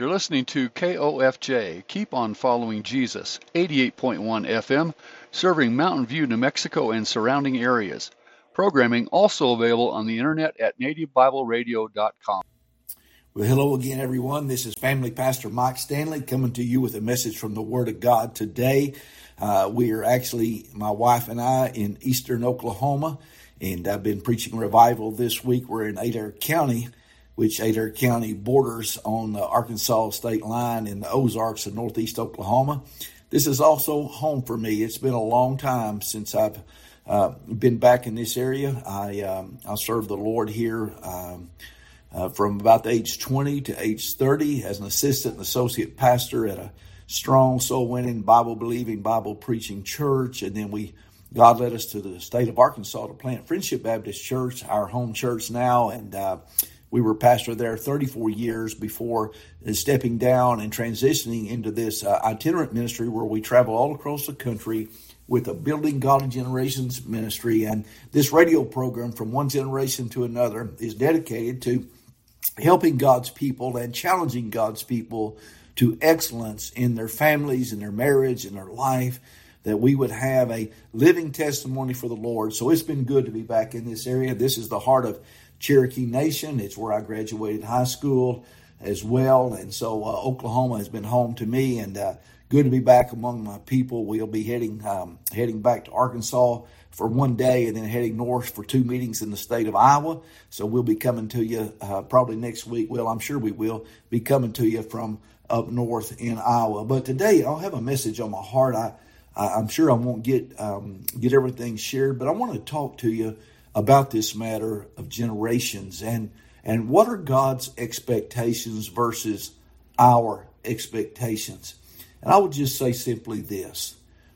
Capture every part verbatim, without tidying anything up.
You're listening to K O F J, Keep on Following Jesus, eighty-eight point one F M, serving Mountain View, New Mexico and surrounding areas. Programming also available on the internet at native bible radio dot com. Well, hello again, everyone. This is Family Pastor Mike Stanley coming to you with a message from the Word of God today. Uh, we are actually, my wife and I, in eastern Oklahoma, and I've been preaching revival this week. We're in Adair County, which Adair County borders on the Arkansas state line in the Ozarks of northeast Oklahoma. This is also home for me. It's been a long time since I've uh, been back in this area. I um, I served the Lord here um, uh, from about the age twenty to age thirty as an assistant and associate pastor at a strong, soul-winning, Bible-believing, Bible-preaching church. And then we God led us to the state of Arkansas to plant Friendship Baptist Church, our home church now, and uh, we were pastor there thirty-four years before stepping down and transitioning into this uh, itinerant ministry where we travel all across the country with a Building Godly Generations ministry. And this radio program, From One Generation to Another, is dedicated to helping God's people and challenging God's people to excellence in their families, in their marriage, in their life, that we would have a living testimony for the Lord. So it's been good to be back in this area. This is the heart of Cherokee Nation. It's where I graduated high school as well. And so uh, Oklahoma has been home to me, and uh, good to be back among my people. We'll be heading um, heading back to Arkansas for one day and then heading north for two meetings in the state of Iowa. So we'll be coming to you uh, probably next week. Well, I'm sure we will be coming to you from up north in Iowa. But today I'll have a message on my heart. I, I'm sure I won't get um, get everything shared, but I want to talk to you about this matter of generations and and what are God's expectations versus our expectations. And I would just say simply this: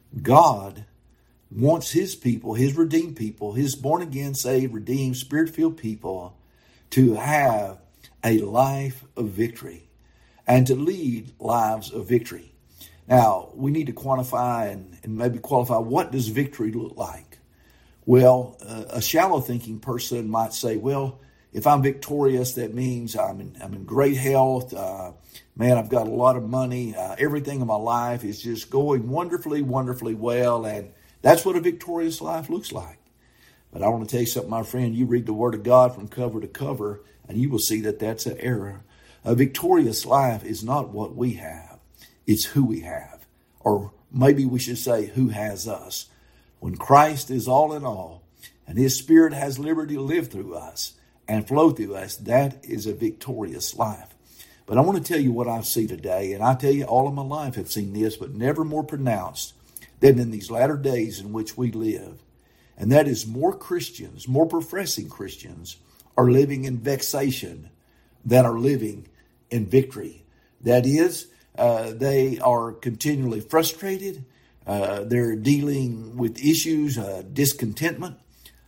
God wants His people, His redeemed people, His born-again, saved, redeemed, spirit-filled people to have a life of victory and to lead lives of victory. Now, we need to quantify and, and maybe qualify, what does victory look like? Well, uh, a shallow thinking person might say, well, if I'm victorious, that means I'm in, I'm in great health. Uh, man, I've got a lot of money. Uh, everything in my life is just going wonderfully, wonderfully well. And that's what a victorious life looks like. But I want to tell you something, my friend. You read the Word of God from cover to cover, and you will see that that's an error. A victorious life is not what we have. It's who we have. Or maybe we should say, who has us. When Christ is all in all, and His Spirit has liberty to live through us and flow through us, that is a victorious life. But I want to tell you what I see today, and I tell you all of my life I've seen this, but never more pronounced than in these latter days in which we live. And that is, more Christians, more professing Christians, are living in vexation than are living in victory. That is, uh, they are continually frustrated. Uh, they're dealing with issues, uh, discontentment,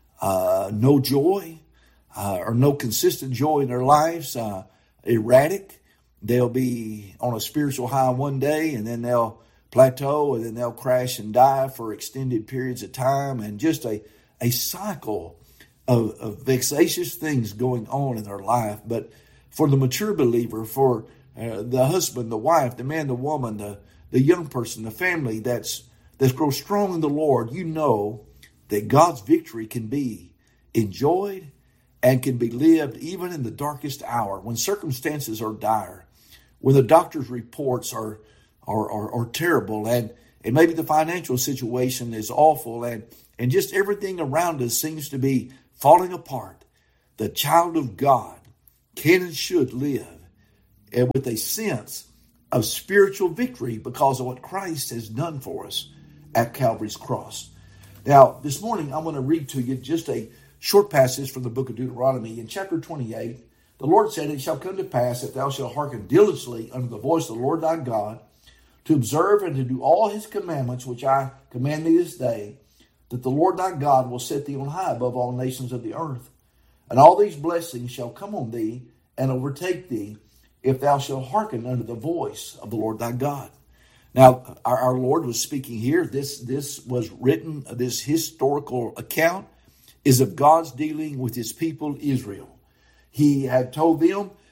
uh, no joy, uh, or no consistent joy in their lives, uh, erratic. They'll be on a spiritual high one day, and then they'll plateau, and then they'll crash and die for extended periods of time, and just a, a cycle of, of vexatious things going on in their life. But for the mature believer, for uh, the husband, the wife, the man, the woman, the, the young person, the family that's that's grown strong in the Lord, you know that God's victory can be enjoyed and can be lived even in the darkest hour, when circumstances are dire, when the doctor's reports are are, are, are terrible, and, and maybe the financial situation is awful, and, and just everything around us seems to be falling apart. The child of God can and should live with a sense of spiritual victory because of what Christ has done for us at Calvary's cross. Now, this morning, I'm going to read to you just a short passage from the book of Deuteronomy. In chapter twenty-eight, the Lord said, "It shall come to pass, if thou shalt hearken diligently unto the voice of the Lord thy God, to observe and to do all His commandments, which I command thee this day, that the Lord thy God will set thee on high above all nations of the earth. And all these blessings shall come on thee and overtake thee, if thou shalt hearken unto the voice of the Lord thy God." Now, our, our Lord was speaking here. This, this was written, this historical account is of God's dealing with His people Israel. He had told them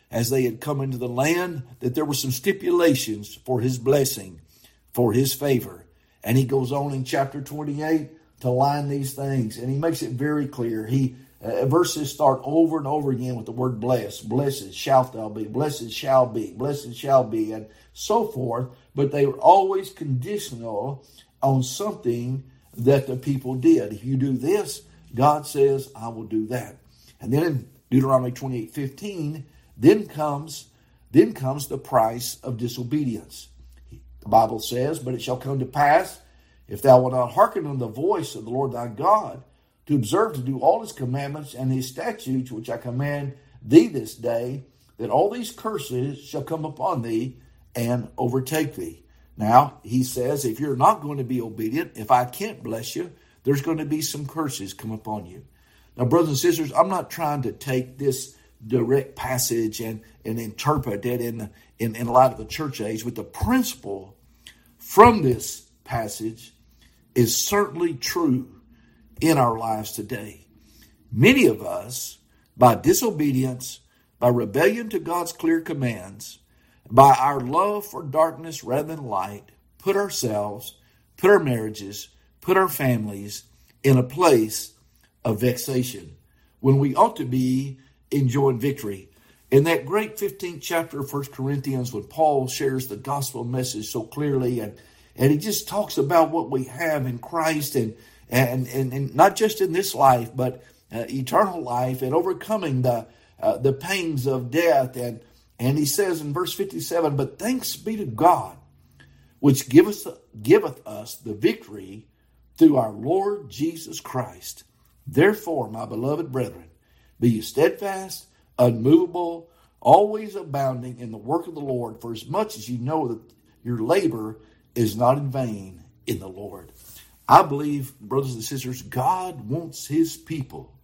as they had come into the land, that there were some stipulations for his blessing, for his favor. And he goes on in chapter twenty-eight to line these things, and he makes it very clear. He uh, verses start over and over again with the word bless. Blessed shalt thou be, blessed shall be, blessed shall be, and so forth. But they were always conditional on something that the people did. If you do this, God says, I will do that. And then in Deuteronomy twenty-eight fifteen, then comes, then comes the price of disobedience. The Bible says, but it shall come to pass, if thou wilt not hearken unto the voice of the Lord thy God, to observe to do all his commandments and his statutes, which I command thee this day, that all these curses shall come upon thee and overtake thee. Now, he says, if you're not going to be obedient, if I can't bless you, there's going to be some curses come upon you. Now, brothers and sisters, I'm not trying to take this direct passage and, and interpret it in, in, in light of the church age, but the principle from this passage is certainly true in our lives today. Many of us, by disobedience, by rebellion to God's clear commands, by our love for darkness rather than light, put ourselves, put our marriages, put our families in a place of vexation when we ought to be enjoying victory. In that great fifteenth chapter of First Corinthians, when Paul shares the gospel message so clearly, and, and he just talks about what we have in Christ, and, and, and, and not just in this life, but uh, eternal life, and overcoming the, uh, the pains of death. And And he says in verse fifty-seven, but thanks be to God, which giveth, giveth us the victory through our Lord Jesus Christ. Therefore, my beloved brethren, be ye steadfast, unmovable, always abounding in the work of the Lord, for as much as you know that your labor is not in vain in the Lord. I believe, brothers and sisters, God wants his people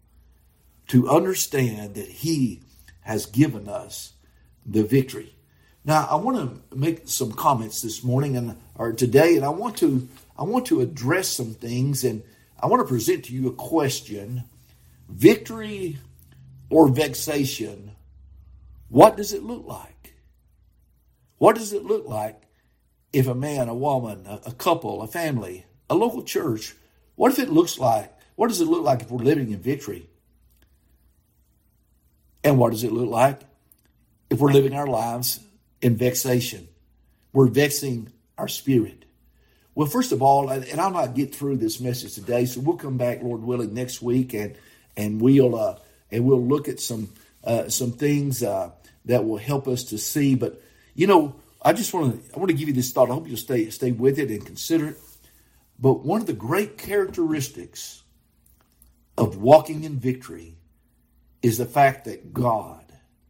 to understand that he has given us the victory. Now, I want to make some comments this morning and or today, and I want to I want to address some things, and I want to present to you a question: victory or vexation? What does it look like? What does it look like if a man, a woman, a, a couple, a family, a local church? What if it looks like? What does it look like if we're living in victory? And what does it look like if we're living our lives in vexation? We're vexing our spirit. Well, first of all, and I'll not get through this message today, so we'll come back, Lord willing, next week, and and we'll uh, and we'll look at some uh, some things uh, that will help us to see. But you know, I just want to I want to give you this thought. I hope you'll stay stay with it and consider it. But one of the great characteristics of walking in victory is the fact that God,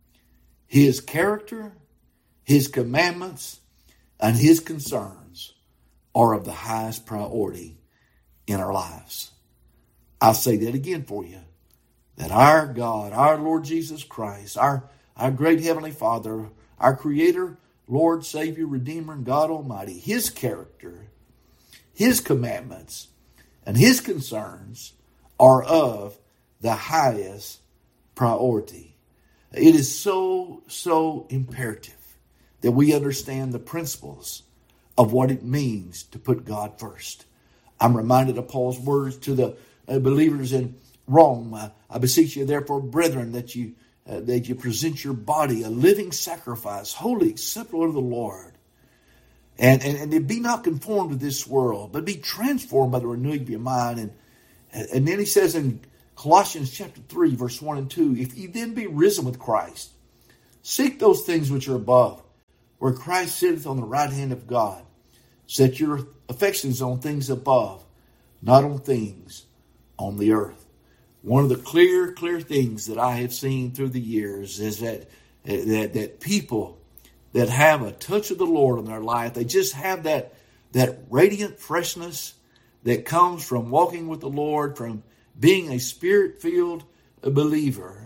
his character, his commandments, and his concerns are of the highest priority in our lives. I'll say that again for you, that our God, our Lord Jesus Christ, our, our great Heavenly Father, our Creator, Lord, Savior, Redeemer, and God Almighty, his character, his commandments, and his concerns are of the highest priority. It is so, so imperative that we understand the principles of what it means to put God first. I'm reminded of Paul's words to the uh, believers in Rome. Uh, I beseech you, therefore, brethren, that you uh, that you present your body a living sacrifice, holy, acceptable unto the Lord. And, and, and be not conformed to this world, but be transformed by the renewing of your mind. And, and then he says in Colossians chapter three, verse one and two, if ye then be risen with Christ, seek those things which are above, where Christ sitteth on the right hand of God. Set your affections on things above, not on things on the earth. One of the clear, clear things that I have seen through the years is that, that, that people that have a touch of the Lord in their life, they just have that, that radiant freshness that comes from walking with the Lord, from being a spirit-filled believer.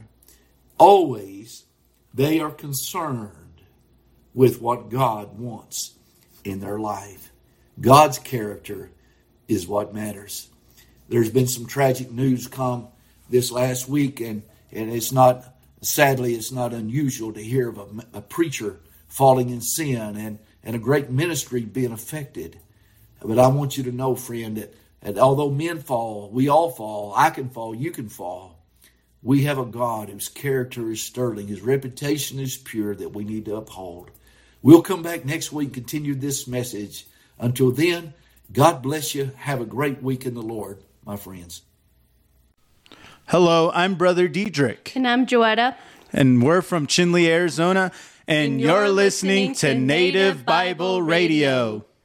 Always they are concerned with what God wants in their life. God's character is what matters. There's been some tragic news come this last week, and, and it's not Sadly, it's not unusual to hear of a, a preacher falling in sin and, and a great ministry being affected. But I want you to know, friend, that, that although men fall, we all fall, I can fall, you can fall, we have a God whose character is sterling, his reputation is pure, that we need to uphold. We'll come back next week and continue this message. Until then, God bless you. Have a great week in the Lord, my friends. Hello, I'm Brother Diedrich. And I'm Joetta. And we're from Chinle, Arizona. And, and you're, you're listening, listening to Native Bible Radio. Radio.